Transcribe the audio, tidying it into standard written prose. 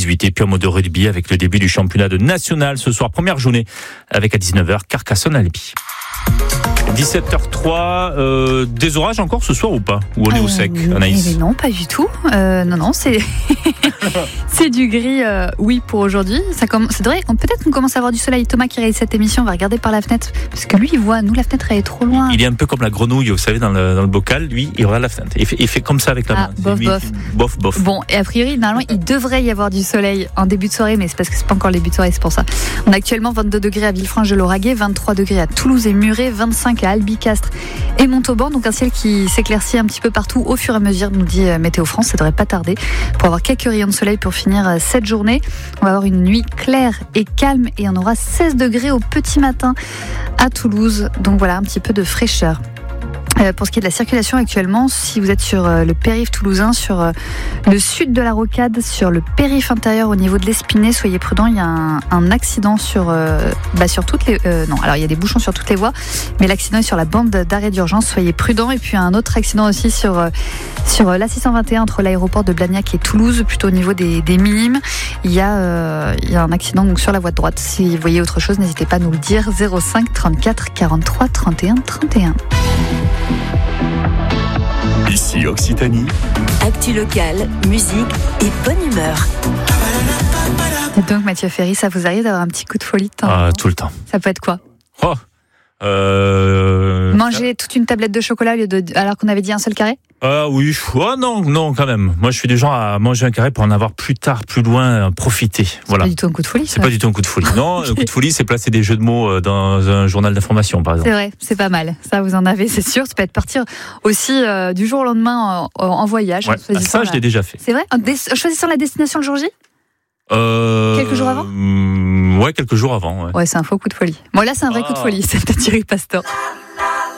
18. Et puis en mode rugby avec le début du championnat de national ce soir. Première journée avec à 19h Carcassonne-Albi. 17h03, des orages encore ce soir ou pas? Ou on est au sec, Anaïs? Mais non, pas du tout. Non, c'est c'est du gris, oui, pour aujourd'hui. C'est vrai, peut-être qu'on commence à avoir du soleil. Thomas qui réalise cette émission, on va regarder par la fenêtre, parce que lui, il voit, nous, la fenêtre, elle est trop loin. Il est un peu comme la grenouille, vous savez, dans le bocal. Lui, il regarde la fenêtre. Il fait comme ça avec la main. Bof. Bon, et a priori, normalement, il devrait y avoir du soleil en début de soirée, mais c'est parce que c'est pas encore le début de soirée, c'est pour ça. On a actuellement 22 degrés à Villefranche-de-Lauragais, 23 degrés à Toulouse et Muret, 25 à Albi-Castres et Montauban. Donc un ciel qui s'éclaircit un petit peu partout au fur et à mesure, nous dit Météo France. Ça devrait pas tarder pour avoir quelques rayons de soleil pour finir cette journée. On va avoir une nuit claire et calme et on aura 16 degrés au petit matin à Toulouse. Donc voilà, un petit peu de fraîcheur. Pour ce qui est de la circulation actuellement, si vous êtes sur le périph' toulousain, sur le sud de la Rocade, sur le périph' intérieur au niveau de l'Espinay, soyez prudents, il y a un accident sur toutes les... non, alors il y a des bouchons sur toutes les voies, mais l'accident est sur la bande d'arrêt d'urgence, soyez prudents. Et puis un autre accident aussi sur l'A621 entre l'aéroport de Blagnac et Toulouse, plutôt au niveau des Minimes. Il y a un accident donc sur la voie de droite. Si vous voyez autre chose, n'hésitez pas à nous le dire. 05 34 43 31 31. Ici Occitanie. Actu locale, musique et bonne humeur. Et donc Mathieu Ferry, ça vous arrive d'avoir un petit coup de folie de temps? Tout le temps. Ça peut être quoi? Manger toute une tablette de chocolat alors qu'on avait dit un seul carré? Oui. Non, quand même. Moi, je suis du genre à manger un carré pour en avoir plus tard, plus loin, profiter. Voilà. C'est pas du tout un coup de folie, ça. C'est pas du tout un coup de folie. Non, un coup de folie, c'est placer des jeux de mots dans un journal d'information, par exemple. C'est vrai, c'est pas mal. Ça, vous en avez, c'est sûr. Ça peut être partir aussi du jour au lendemain en voyage. Ouais. Ça, je l'ai déjà fait. C'est vrai? Choisissant la destination le jour J? Quelques jours avant? Ouais, quelques jours avant. Ouais, c'est un faux coup de folie. Bon, là, c'est un vrai coup de folie. C'est Thierry Pastor.